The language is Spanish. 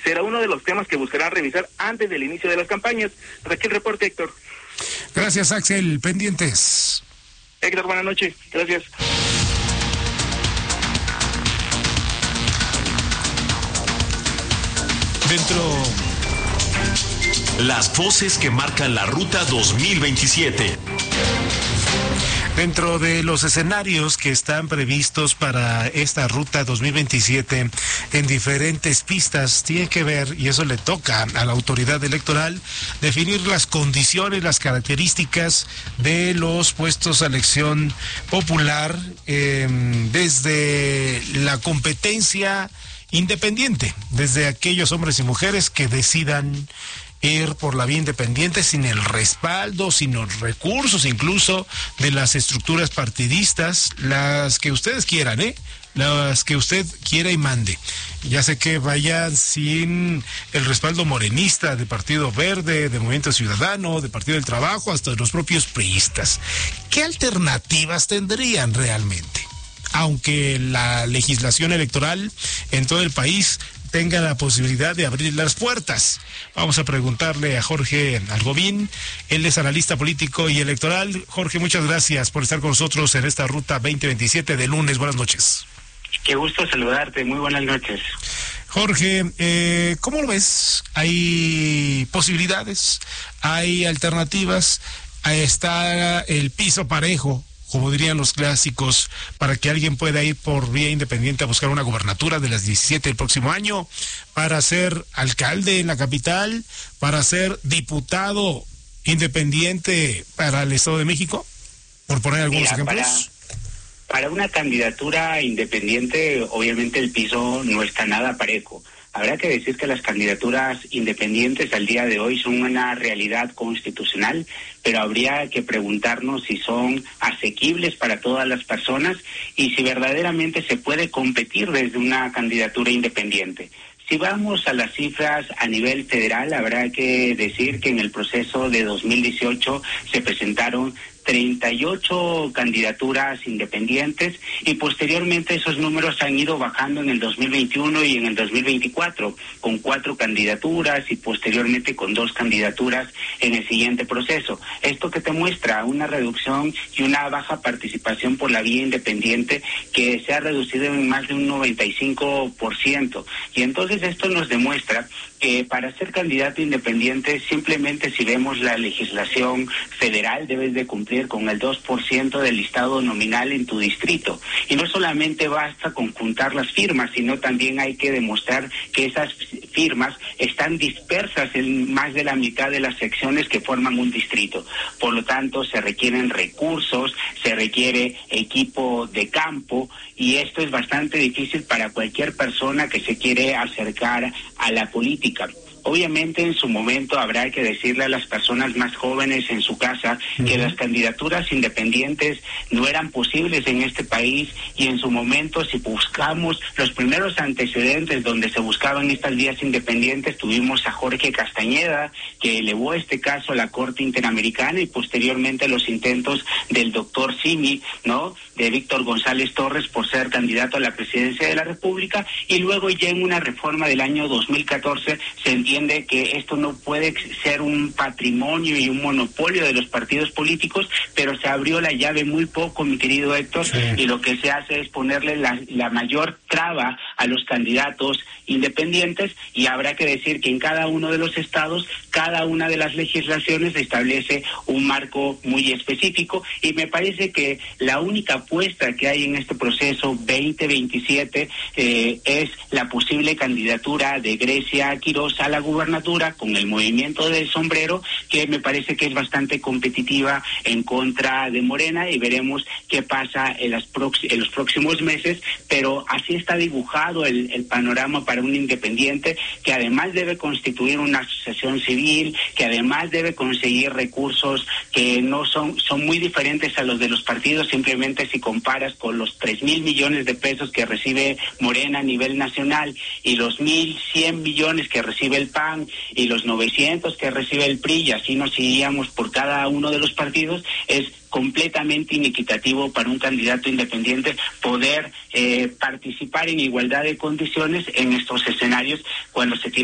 será uno de los temas que buscarán revisar antes del inicio de las campañas. Hasta aquí el reporte, Héctor. Gracias, Axel. Pendientes. Héctor, buenas noches. Gracias. Las voces que marcan la ruta 2027. Dentro de los escenarios que están previstos para esta ruta 2027 en diferentes pistas, tiene que ver, y eso le toca a la autoridad electoral, definir las condiciones, las características de los puestos a elección popular, desde la competencia independiente, desde aquellos hombres y mujeres que decidan ir por la vía independiente sin el respaldo, sin los recursos incluso de las estructuras partidistas, las que ustedes quieran, las que usted quiera y mande. Ya sé que vayan sin el respaldo morenista, de Partido Verde, de Movimiento Ciudadano, de Partido del Trabajo, hasta de los propios priistas. ¿Qué alternativas tendrían realmente? Aunque la legislación electoral en todo el país tenga la posibilidad de abrir las puertas. Vamos a preguntarle a Jorge Algobín, él es analista político y electoral. Jorge, muchas gracias por estar con nosotros en esta ruta 2027 de lunes. Buenas noches. Qué gusto saludarte, muy buenas noches. Jorge, ¿cómo lo ves? ¿Hay posibilidades? ¿Hay alternativas? ¿Está el piso parejo, como dirían los clásicos, para que alguien pueda ir por vía independiente a buscar una gubernatura de las 17 del próximo año, para ser alcalde en la capital, para ser diputado independiente para el Estado de México, por poner algunos ejemplos? Para una candidatura independiente, obviamente el piso no está nada parejo. Habrá que decir que las candidaturas independientes al día de hoy son una realidad constitucional, pero habría que preguntarnos si son asequibles para todas las personas y si verdaderamente se puede competir desde una candidatura independiente. Si vamos a las cifras a nivel federal, habrá que decir que en el proceso de 2018 se presentaron 38 candidaturas independientes y posteriormente esos números han ido bajando en el 2021 y en el 2024 con 4 candidaturas y posteriormente con 2 candidaturas en el siguiente proceso. Esto que te muestra una reducción y una baja participación por la vía independiente que se ha reducido en más de un 95%. Y entonces esto nos demuestra que para ser candidato independiente, simplemente si vemos la legislación federal, debes de cumplir con el 2% del listado nominal en tu distrito. Y no solamente basta con juntar las firmas, sino también hay que demostrar que esas firmas están dispersas en más de la mitad de las secciones que forman un distrito. Por lo tanto, se requieren recursos, se requiere equipo de campo, y esto es bastante difícil para cualquier persona que se quiere acercar a la política. Obviamente en su momento habrá que decirle a las personas más jóvenes en su casa que las candidaturas independientes no eran posibles en este país, y en su momento si buscamos los primeros antecedentes donde se buscaban estas vías independientes, tuvimos a Jorge Castañeda, que elevó este caso a la Corte Interamericana, y posteriormente los intentos del doctor Simi, ¿no?, de Víctor González Torres por ser candidato a la presidencia de la República, y luego ya en una reforma del año 2014 se entiende que esto no puede ser un patrimonio y un monopolio de los partidos políticos, pero se abrió la llave muy poco, mi querido Héctor, sí. Y lo que se hace es ponerle la mayor traba a los candidatos independientes, y habrá que decir que en cada uno de los estados, cada una de las legislaciones establece un marco muy específico, y me parece que la única apuesta que hay en este proceso 2027 es la posible candidatura de Grecia Quirós a la gubernatura con el movimiento del sombrero, que me parece que es bastante competitiva en contra de Morena, y veremos qué pasa en los próximos meses, pero así está dibujado el panorama para un independiente, que además debe constituir una asociación civil, que además debe conseguir recursos que no son muy diferentes a los de los partidos. Simplemente si comparas con los 3,000 millones de pesos que recibe Morena a nivel nacional y los 1,100 millones que recibe el PAN y los 900 que recibe el PRI, y así nos iríamos por cada uno de los partidos, es completamente inequitativo para un candidato independiente poder participar en igualdad de condiciones en estos escenarios cuando se tiene